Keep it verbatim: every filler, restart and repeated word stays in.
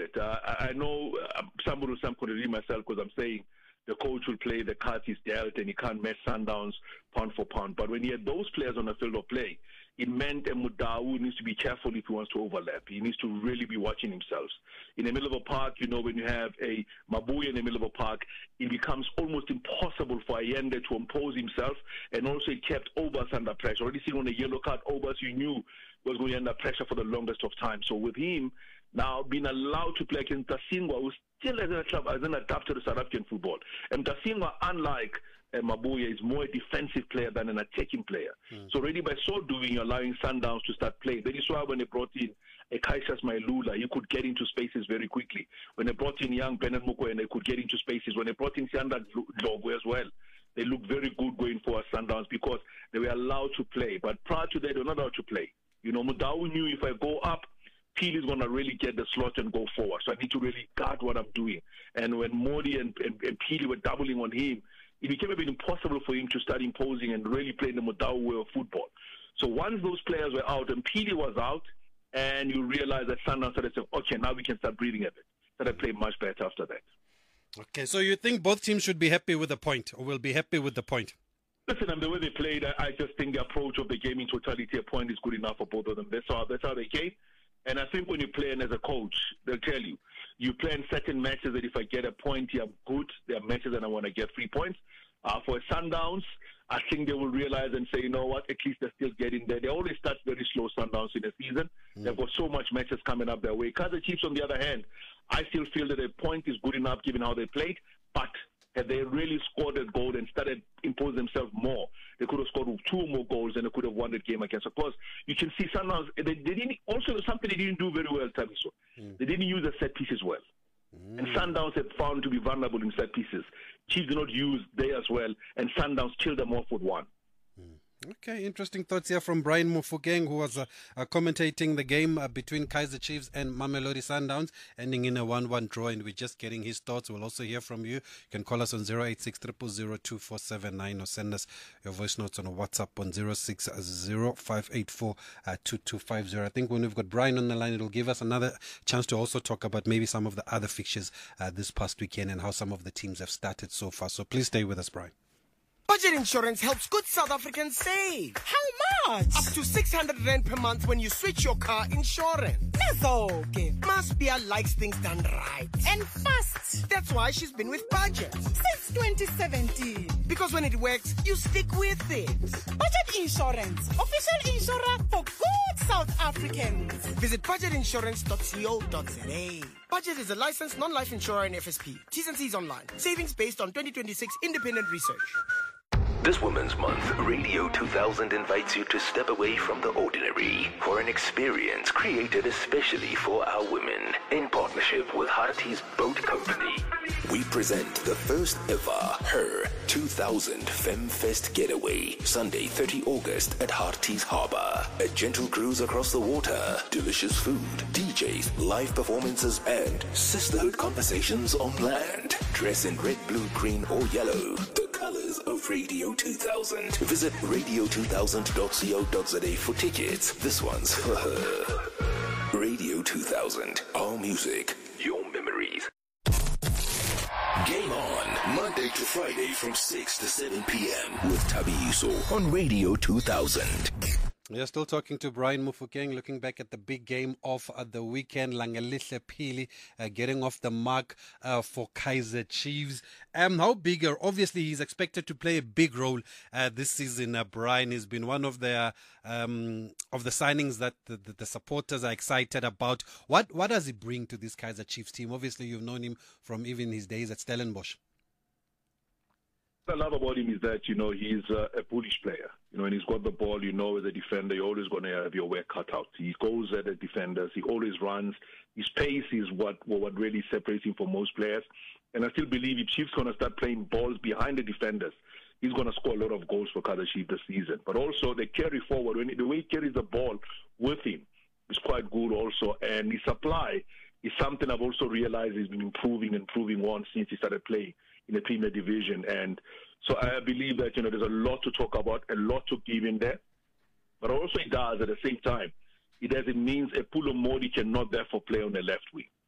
it. Uh, I, I know uh, somebody will some could read myself because I'm saying the coach will play the cards he's dealt and he can't match Sundowns pound for pound. But when he had those players on the field of play, it meant a Mudau needs to be careful if he wants to overlap. He needs to really be watching himself. In the middle of a park, you know, when you have a Mabuya in the middle of a park, it becomes almost impossible for Allende to impose himself, and also it kept Obas under pressure. Already seen on a yellow card, Obas, you knew was going to be under pressure for the longest of time. So with him now being allowed to play against Tasingwa, who still hasn't, hasn't adapted to South African football. And Tasingwa, unlike uh, Mabuya, is more a defensive player than an attacking player. Mm. So already by so doing, you're allowing Sundowns to start playing. That is why when they brought in a Kaisas Mailula, he could get into spaces very quickly. When they brought in young Bernard Mukwe, and they could get into spaces. When they brought in Sianda Dlogo as well, they looked very good going for Sundowns because they were allowed to play. But prior to that, they were not allowed to play. You know, Mudau knew if I go up, Peel is going to really get the slot and go forward. So I need to really guard what I'm doing. And when Modi and, and, and Peel were doubling on him, it became a bit impossible for him to start imposing and really playing the Mudau way of football. So once those players were out and Peel was out, and you realize that Sundowns started saying, okay, now we can start breathing a bit. Started playing much better after that. Okay, so you think both teams should be happy with the point, or will be happy with the point? Listen, um, the way they played, I, I just think the approach of the game in totality, a point is good enough for both of them. That's how, that's how they came. And I think when you play and as a coach, they'll tell you, you play in certain matches that if I get a point here, I'm good. There are matches that I want to get three points. Uh, for Sundowns, I think they will realize and say, you know what, at least they're still getting there. They always start very slow, Sundowns, in the season. Mm. They've got so much matches coming up their way. Kaizer Chiefs, on the other hand, I still feel that a point is good enough given how they played, but had they really scored a goal and started imposing themselves more, they could have scored two more goals and they could have won the game against. Of course, you can see Sundowns, they, they didn't, also something they didn't do very well, Tabiso. Mm. They didn't use the set pieces well. Mm. And Sundowns have found to be vulnerable in set pieces. Chiefs did not use they as well, and Sundowns killed them off with one. Mm. Okay, interesting thoughts here from Brian Mofokeng, who was uh, uh, commentating the game uh, between Kaizer Chiefs and Mamelodi Sundowns, ending in a one one draw, and we're just getting his thoughts. We'll also hear from you. You can call us on zero eight six, zero zero zero, two four seven nine or send us your voice notes on a WhatsApp on zero six zero, five eight four, two two five zero. I think when we've got Brian on the line, it'll give us another chance to also talk about maybe some of the other fixtures uh, this past weekend and how some of the teams have started so far. So please stay with us, Brian. Budget insurance helps good South Africans save. How much? Up to six hundred rand per month when you switch your car insurance. Mesoke. Maspia likes things done right. And fast. That's why she's been with Budget since twenty seventeen. Because when it works, you stick with it. Budget Insurance. Official insurer for good South Africans. Visit budget insurance dot co dot za. Budget is a licensed non-life insurer in F S P. T's and C's online. Savings based on twenty twenty-six independent research. This Women's Month, Radio two thousand invites you to step away from the ordinary for an experience created especially for our women in partnership with Harties Boat Company. We present the first ever Her two thousand FemFest Getaway, Sunday thirtieth of August at Harties Harbour. A gentle cruise across the water, delicious food, D Js, live performances and sisterhood conversations on land. Dress in red, blue, green or yellow. The colors of Radio two thousand. Visit radio two thousand dot co dot za for tickets. This one's for her. Radio two thousand. Our music, your memories. Game on, Monday to Friday from six to seven p.m. with Tabiso on Radio two thousand. We are still talking to Brian Mofokeng, looking back at the big game of uh, the weekend. Langelihle Pili uh, getting off the mark uh, for Kaizer Chiefs. Um, how big are, obviously he's expected to play a big role uh, this season. Uh, Brian has been one of the um, of the signings that the, the, the supporters are excited about. What what does he bring to this Kaizer Chiefs team? Obviously you've known him from even his days at Stellenbosch. What I love about him is that, you know, he's uh, a bullish player. You know, when he's got the ball, you know, as a defender, you're always going to have your work cut out. He goes at the defenders. He always runs. His pace is what what really separates him from most players. And I still believe if Chiefs going to start playing balls behind the defenders, he's going to score a lot of goals for Kaizer Chiefs this season. But also the carry forward, when the way he carries the ball with him is quite good also. And his supply is something I've also realized he's been improving and improving on since he started playing in the Premier Division. And so I believe that, you know, there's a lot to talk about, a lot to give in there. But also it does, at the same time, it doesn't mean a Pulo Modi cannot therefore play on the left wing.